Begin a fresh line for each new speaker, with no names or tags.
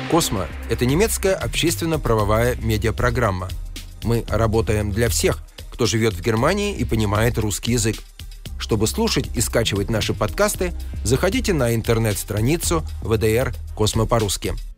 «Космо» — это немецкая общественно-правовая медиапрограмма. Мы работаем для всех, кто живет в Германии и понимает русский язык. Чтобы слушать и скачивать наши подкасты, заходите на интернет-страницу ВДР «Космо по-русски».